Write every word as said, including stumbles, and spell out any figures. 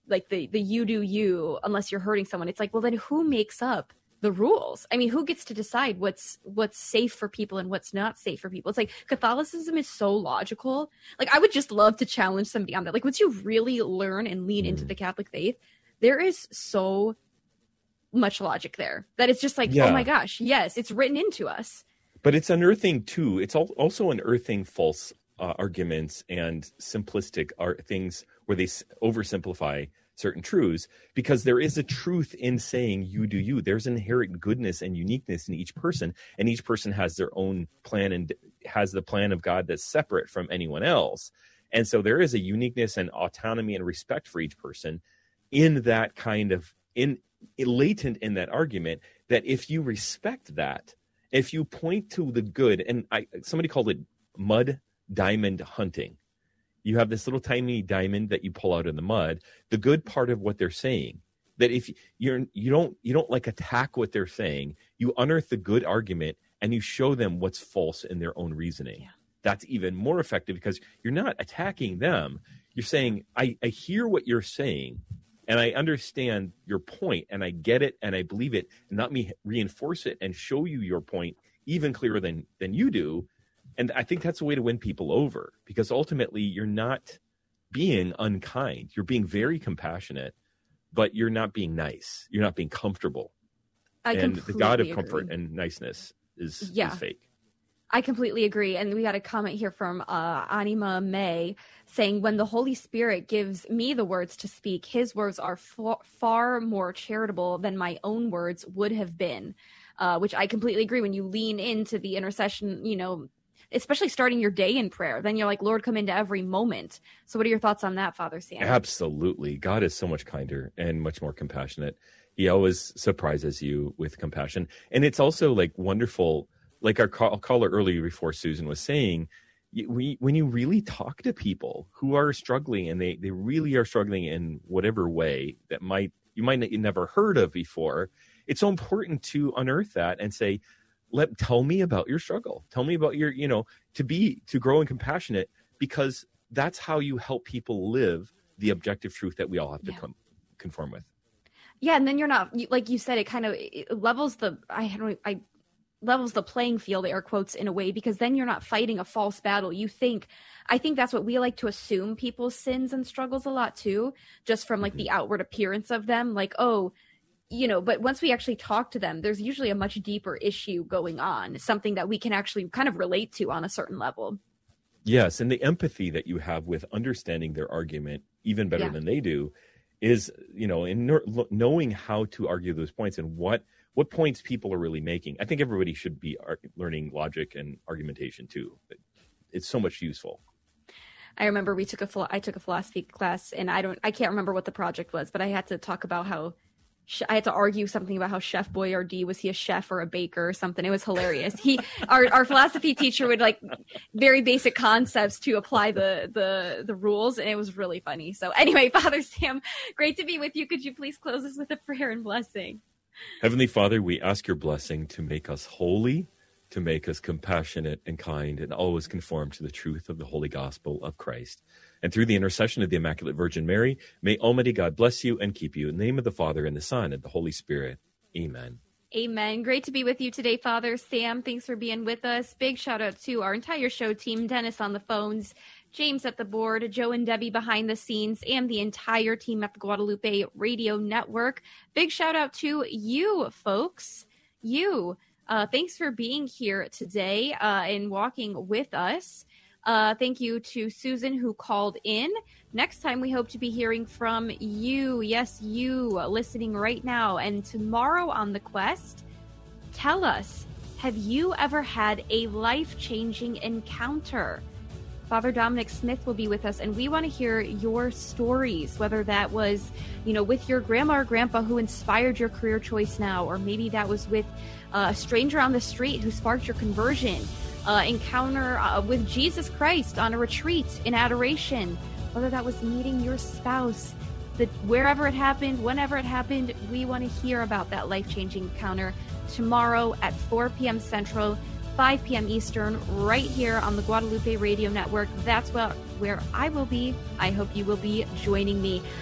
like the, the you do you, unless you're hurting someone. It's like, well, then who makes up the rules? I mean, who gets to decide what's what's safe for people and what's not safe for people? It's like Catholicism is so logical. Like, I would just love to challenge somebody on that. Like, once you really learn and lean into the Catholic faith, there is so much logic there that it's just like, yeah. oh my gosh, yes, it's written into us. But it's unearthing too. It's also unearthing false uh, arguments and simplistic art things where they s- oversimplify certain truths, because there is a truth in saying you do you. There's inherent goodness and uniqueness in each person, and each person has their own plan and has the plan of God that's separate from anyone else. And so there is a uniqueness and autonomy and respect for each person in that kind of in latent in that argument, that if you respect that, if you point to the good, and I somebody called it mud diamond hunting. You have this little tiny diamond that you pull out in the mud, the good part of what they're saying, that if you're, you don't, you don't like attack what they're saying, you unearth the good argument and you show them what's false in their own reasoning. Yeah. That's even more effective, because you're not attacking them. You're saying, I, I hear what you're saying and I understand your point and I get it and I believe it, and not me reinforce it and show you your point even clearer than, than you do. And I think that's a way to win people over, because ultimately you're not being unkind. You're being very compassionate, but you're not being nice. You're not being comfortable. I and the God of agree. comfort and niceness is, yeah. is fake. I completely agree. And we got a comment here from uh, Anima May saying, when the Holy Spirit gives me the words to speak, his words are f- far more charitable than my own words would have been, uh, which I completely agree. When you lean into the intercession, you know, especially starting your day in prayer, then you're like, Lord, come into every moment. So what are your thoughts on that, Father Sam? Absolutely. God is so much kinder and much more compassionate. He always surprises you with compassion. And it's also like wonderful, like our call, caller earlier before Susan was saying, we, when you really talk to people who are struggling, and they, they really are struggling in whatever way that might you might not, you never heard of before, it's so important to unearth that and say, Let tell me about your struggle. Tell me about your, you know, to be, to grow and compassionate, because that's how you help people live the objective truth that we all have to yeah. com- conform with. Yeah. And then you're not, like you said, it kind of it levels the, I don't, I levels the playing field, air quotes, in a way, because then you're not fighting a false battle. You think, I think that's what we like to assume people's sins and struggles a lot too, just from like mm-hmm. the outward appearance of them. Like, oh, you know, but once we actually talk to them, there's usually a much deeper issue going on, something that we can actually kind of relate to on a certain level. Yes. And the empathy that you have with understanding their argument even better yeah. than they do is, you know, in no- knowing how to argue those points and what, what points people are really making. I think everybody should be ar- learning logic and argumentation too. It's so much useful. I remember we took a, I took a philosophy class, and I don't, I can't remember what the project was, but I had to talk about how I had to argue something about how Chef Boyardee, was he a chef or a baker or something? It was hilarious. He, our, our philosophy teacher would like very basic concepts to apply the, the, the rules. And it was really funny. So anyway, Father Sam, great to be with you. Could you please close us with a prayer and blessing? Heavenly Father, we ask your blessing to make us holy, to make us compassionate and kind, and always conform to the truth of the holy gospel of Christ. And through the intercession of the Immaculate Virgin Mary, may Almighty God bless you and keep you. In the name of the Father, and the Son, and the Holy Spirit. Amen. Amen. Great to be with you today, Father Sam. Thanks for being with us. Big shout out to our entire show team, Dennis on the phones, James at the board, Joe and Debbie behind the scenes, and the entire team at the Guadalupe Radio Network. Big shout out to you, folks. You. Uh, thanks for being here today uh, and walking with us. Uh, thank you to Susan, who called in. Next time, we hope to be hearing from you. Yes, you listening right now. And tomorrow on The Quest, tell us, have you ever had a life-changing encounter? Father Dominic Smith will be with us, and we want to hear your stories, whether that was, you know, with your grandma or grandpa who inspired your career choice now, or maybe that was with uh, a stranger on the street who sparked your conversion. Uh, encounter uh, with Jesus Christ on a retreat in adoration, whether that was meeting your spouse, that wherever it happened, whenever it happened, we want to hear about that life-changing encounter tomorrow at four p.m. Central, five p.m. Eastern, right here on the Guadalupe Radio Network. That's where, where I will be. I hope you will be joining me.